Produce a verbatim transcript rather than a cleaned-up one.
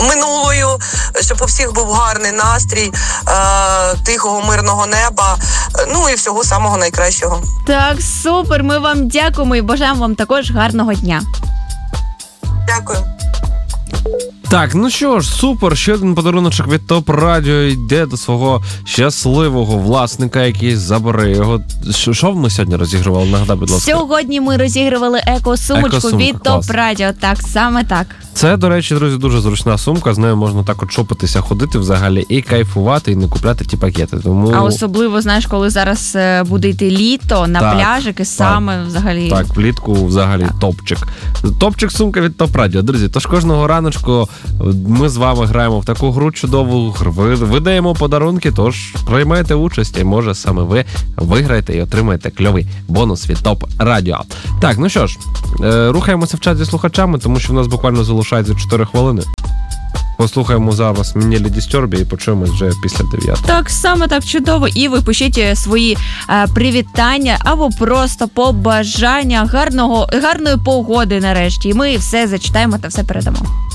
минулою, щоб у всіх був гарний настрій, е, тихого, мирного неба, ну і всього самого найкращого. Так, супер, ми вам дякуємо і бажаємо вам також гарного дня. Дякую. Так, ну що ж, супер, ще один подаруночок від ТОП Радіо йде до свого щасливого власника, який забере його. Що ми сьогодні розігрували? Нагадай, будь ласка. Сьогодні ми розігрували еко-сумочку Еко-сумка, від клас. ТОП Радіо, так, саме так. Це, до речі, друзі, дуже зручна сумка, з нею можна так от шопитися, ходити взагалі і кайфувати, і не купляти ті пакети. Тому... А особливо, знаєш, коли зараз е, буде йти літо, на Так, пляжики саме так, взагалі. Так, влітку взагалі так. топчик. Топчик сумка від ТОП Радіо. Друзі, тож кожного раночку ми з вами граємо в таку гру чудову, видаємо подарунки, тож приймайте участь і може саме ви виграєте і отримаєте кльовий бонус від ТОП Радіо. Так, ну що ж, рухаємося в чат зі слухачами, тому що в нас буквально залишається чотири хвилини. Послухаємо зараз Мінелі Дістьорбі і почуємось вже після дев'ятої. Так, саме так, чудово. І ви пишіть свої е, привітання або просто побажання гарного, гарної погоди нарешті. І ми все зачитаємо та все передамо.